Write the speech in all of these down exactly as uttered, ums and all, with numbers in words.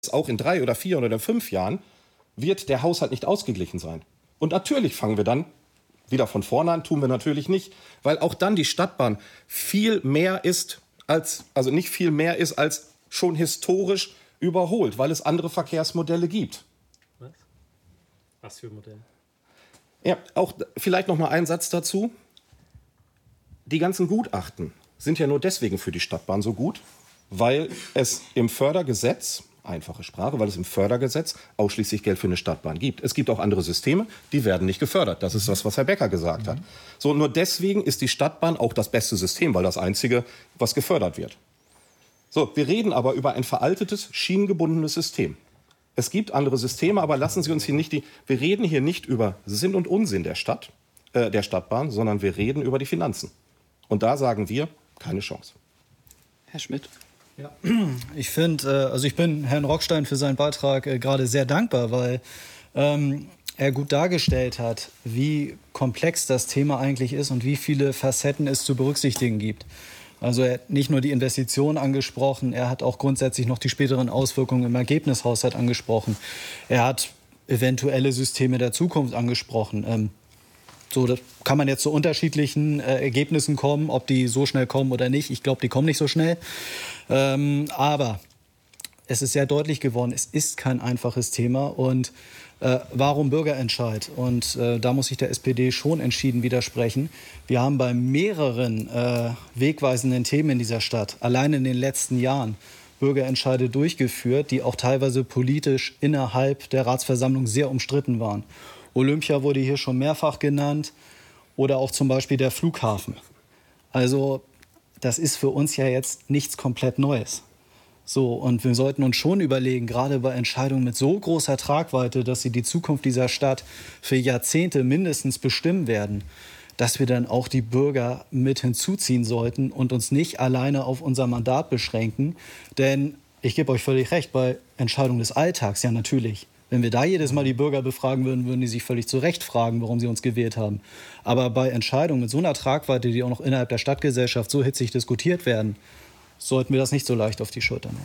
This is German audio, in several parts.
auch in drei oder vier oder fünf Jahren wird der Haushalt nicht ausgeglichen sein. Und natürlich fangen wir dann wieder von vorne an, tun wir natürlich nicht, weil auch dann die Stadtbahn viel mehr ist als, also nicht viel mehr ist als schon historisch überholt, weil es andere Verkehrsmodelle gibt. Was? Was für Modelle? Ja, auch vielleicht noch mal ein Satz dazu. Die ganzen Gutachten sind ja nur deswegen für die Stadtbahn so gut, weil es im Fördergesetz, einfache Sprache, weil es im Fördergesetz ausschließlich Geld für eine Stadtbahn gibt. Es gibt auch andere Systeme, die werden nicht gefördert. Das ist das, was Herr Becker gesagt hat. So, nur deswegen ist die Stadtbahn auch das beste System, weil das einzige, was gefördert wird. So, wir reden aber über ein veraltetes, schienengebundenes System. Es gibt andere Systeme, aber lassen Sie uns hier nicht die, wir reden hier nicht über Sinn und Unsinn der Stadt, äh, der Stadtbahn, sondern wir reden über die Finanzen. Und da sagen wir, keine Chance. Herr Schmidt. Ja. Ich finde, also ich bin Herrn Rockstein für seinen Beitrag äh, gerade sehr dankbar, weil ähm, er gut dargestellt hat, wie komplex das Thema eigentlich ist und wie viele Facetten es zu berücksichtigen gibt. Also er hat nicht nur die Investitionen angesprochen, er hat auch grundsätzlich noch die späteren Auswirkungen im Ergebnishaushalt angesprochen. Er hat eventuelle Systeme der Zukunft angesprochen. Ähm, so, das kann man jetzt zu unterschiedlichen äh, Ergebnissen kommen, ob die so schnell kommen oder nicht. Ich glaube, die kommen nicht so schnell. Ähm, aber es ist sehr deutlich geworden, es ist kein einfaches Thema. Und äh, warum Bürgerentscheid? Und äh, da muss ich der S P D schon entschieden widersprechen. Wir haben bei mehreren äh, wegweisenden Themen in dieser Stadt, allein in den letzten Jahren, Bürgerentscheide durchgeführt, die auch teilweise politisch innerhalb der Ratsversammlung sehr umstritten waren. Olympia wurde hier schon mehrfach genannt oder auch zum Beispiel der Flughafen. Also das ist für uns ja jetzt nichts komplett Neues. So, und wir sollten uns schon überlegen, gerade bei Entscheidungen mit so großer Tragweite, dass sie die Zukunft dieser Stadt für Jahrzehnte mindestens bestimmen werden, dass wir dann auch die Bürger mit hinzuziehen sollten und uns nicht alleine auf unser Mandat beschränken. Denn ich gebe euch völlig recht, bei Entscheidungen des Alltags, ja natürlich. Wenn wir da jedes Mal die Bürger befragen würden, würden die sich völlig zu Recht fragen, warum sie uns gewählt haben. Aber bei Entscheidungen mit so einer Tragweite, die auch noch innerhalb der Stadtgesellschaft so hitzig diskutiert werden, sollten wir das nicht so leicht auf die Schulter nehmen.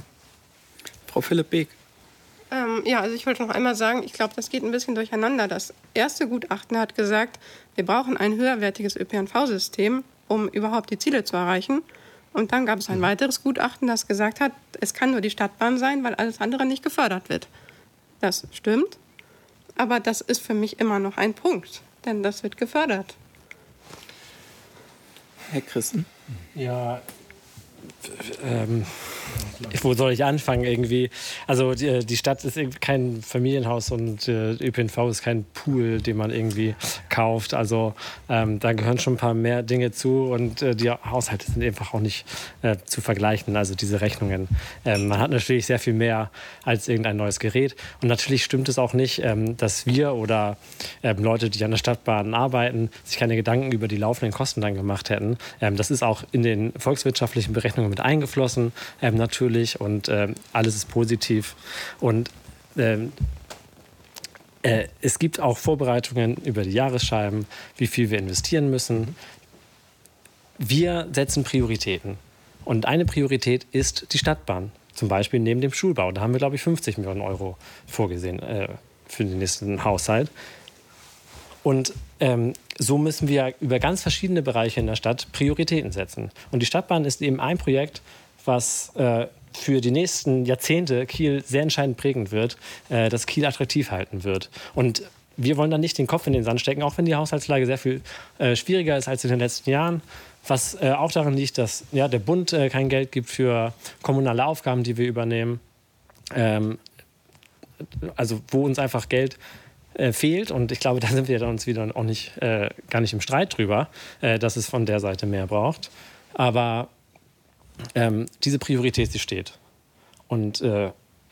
Frau Philipp-Beek. Ähm, ja, also ich wollte noch einmal sagen, ich glaube, das geht ein bisschen durcheinander. Das erste Gutachten hat gesagt, wir brauchen ein höherwertiges Ö P N V-System, um überhaupt die Ziele zu erreichen. Und dann gab es ein weiteres Gutachten, das gesagt hat, es kann nur die Stadtbahn sein, weil alles andere nicht gefördert wird. Das stimmt, aber das ist für mich immer noch ein Punkt, denn das wird gefördert. Herr Christen? Ja, ähm, wo soll ich anfangen irgendwie? Also die, die Stadt ist kein Familienhaus und äh, Ö P N V ist kein Pool, den man irgendwie kauft. Also ähm, da gehören schon ein paar mehr Dinge zu und äh, die Haushalte sind einfach auch nicht äh, zu vergleichen, also diese Rechnungen. Ähm, man hat natürlich sehr viel mehr als irgendein neues Gerät und natürlich stimmt es auch nicht, ähm, dass wir oder ähm, Leute, die an der Stadtbahn arbeiten, sich keine Gedanken über die laufenden Kosten dann gemacht hätten. Ähm, das ist auch in den volkswirtschaftlichen Berechnungen mit eingeflossen, ähm, natürlich, und ähm, alles ist positiv. Und ähm, äh, es gibt auch Vorbereitungen über die Jahresscheiben, wie viel wir investieren müssen. Wir setzen Prioritäten. Und eine Priorität ist die Stadtbahn. Zum Beispiel neben dem Schulbau. Da haben wir, glaube ich, fünfzig Millionen Euro vorgesehen äh, für den nächsten Haushalt. Und ähm, so müssen wir über ganz verschiedene Bereiche in der Stadt Prioritäten setzen. Und die Stadtbahn ist eben ein Projekt, was äh, für die nächsten Jahrzehnte Kiel sehr entscheidend prägend wird, äh, das Kiel attraktiv halten wird. Und wir wollen dann nicht den Kopf in den Sand stecken, auch wenn die Haushaltslage sehr viel äh, schwieriger ist als in den letzten Jahren. Was äh, auch daran liegt, dass ja, der Bund äh, kein Geld gibt für kommunale Aufgaben, die wir übernehmen. Ähm, also wo uns einfach Geld äh, fehlt. Und ich glaube, da sind wir uns wieder auch nicht, äh, gar nicht im Streit drüber, äh, dass es von der Seite mehr braucht. Aber ähm, diese Priorität, sie steht. Und äh,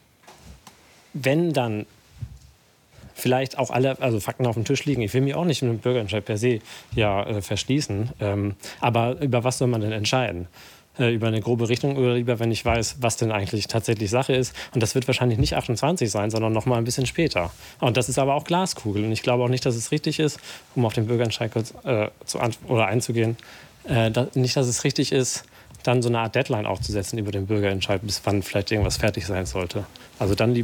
wenn dann vielleicht auch alle also Fakten auf dem Tisch liegen. Ich will mich auch nicht mit dem Bürgerentscheid per se ja, äh, verschließen. Ähm, aber über was soll man denn entscheiden? Äh, über eine grobe Richtung oder lieber, wenn ich weiß, was denn eigentlich tatsächlich Sache ist? Und das wird wahrscheinlich nicht achtundzwanzig sein, sondern noch mal ein bisschen später. Und das ist aber auch Glaskugel. Und ich glaube auch nicht, dass es richtig ist, um auf den Bürgerentscheid kurz, äh, zu oder einzugehen, äh, da, nicht, dass es richtig ist, dann so eine Art Deadline auch zu setzen über den Bürgerentscheid, bis wann vielleicht irgendwas fertig sein sollte. Also dann die